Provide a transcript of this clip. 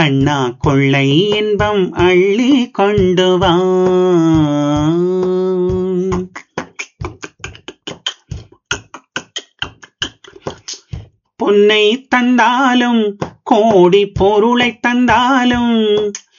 கண்ணா கொள்ளை இன்பம் அள்ளி கொண்டு வா. பொன்னை தந்தாலும் கோடி பொருளை தந்தாலும்